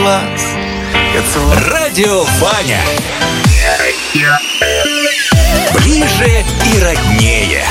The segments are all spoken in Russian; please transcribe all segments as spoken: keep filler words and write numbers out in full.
Радио Ваня. Ближе и роднее.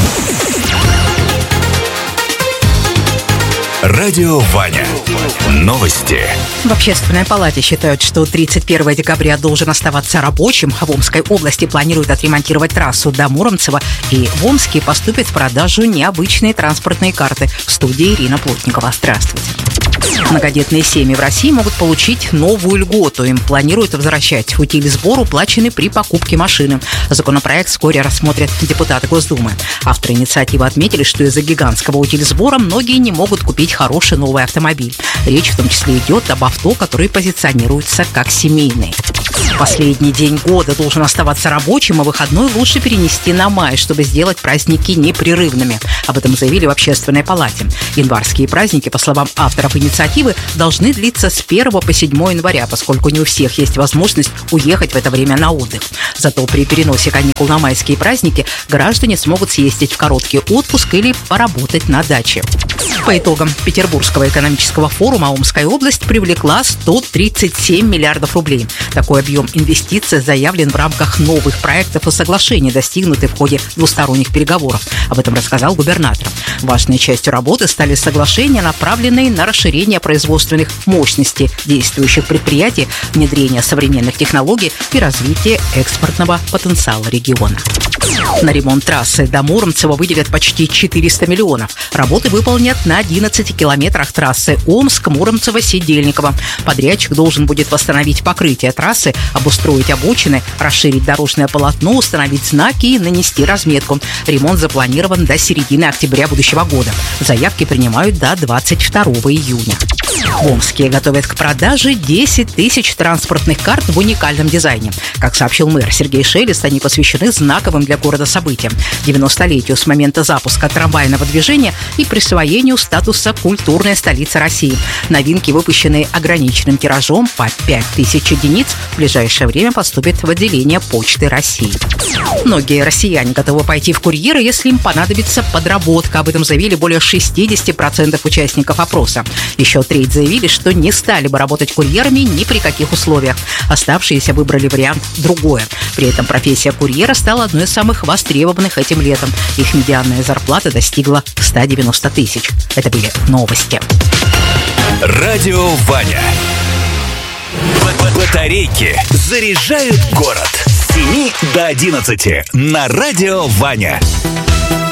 Радио Ваня. Новости. В Общественной палате считают, что тридцать первого декабря должен оставаться рабочим. В Омской области планируют отремонтировать трассу до Муромцева. И в Омске поступят в продажу необычные транспортные карты. В студии Ирина Плотникова. Здравствуйте. Многодетные семьи в России могут получить новую льготу. Им планируют возвращать утиль-сбор, уплаченный при покупке машины. Законопроект вскоре рассмотрят депутаты Госдумы. Авторы инициативы отметили, что из-за гигантского утиль-сбора многие не могут купить хороший новый автомобиль. Речь в том числе идет об авто, которые позиционируются как семейные. Последний день года должен оставаться рабочим, а выходной лучше перенести на май, чтобы сделать праздники непрерывными. Об этом заявили в Общественной палате. Январские праздники, по словам авторов инициативы, должны длиться с первого по седьмое января, поскольку не у всех есть возможность уехать в это время на отдых. Зато при переносе каникул на майские праздники граждане смогут съездить в короткий отпуск или поработать на даче. По итогам Петербургского экономического форума Омская область привлекла сто тридцать семь миллиардов рублей. Такой объем инвестиций заявлен в рамках новых проектов и соглашений, достигнутых в ходе двусторонних переговоров. Об этом рассказал губернатор. Важной частью работы стали соглашения, направленные на расширение производственных мощностей действующих предприятий, внедрение современных технологий и развитие экспортного потенциала региона. На ремонт трассы до Муромцева выделят почти четыреста миллионов. Работы выполнят на одиннадцати километрах трассы Омск-Муромцево-Сидельниково. Подрядчик должен будет восстановить покрытие трассы, обустроить обочины, расширить дорожное полотно, установить знаки и нанести разметку. Ремонт запланирован до середины октября будущего года. Заявки принимают до двадцать второго июня. В Омске готовят к продаже десять тысяч транспортных карт в уникальном дизайне. Как сообщил мэр Сергей Шелест, они посвящены знаковым для города событиям – девяностолетию с момента запуска трамвайного движения и присвоению статуса культурной столицы России. Новинки, выпущенные ограниченным тиражом по пять тысяч единиц, в ближайшее время поступят в отделение Почты России. Многие россияне готовы пойти в курьеры, если им понадобится подработка. Об этом заявили более шестьдесят процентов участников опроса. Еще треть заявили, что не стали бы работать курьерами ни при каких условиях. Оставшиеся выбрали вариант другое. При этом профессия курьера стала одной из самых востребованных этим летом. Их медианная зарплата достигла ста девяноста тысяч. Это были новости. Радио Ваня. Батарейки заряжают город. С семи до одиннадцати на Радио Ваня.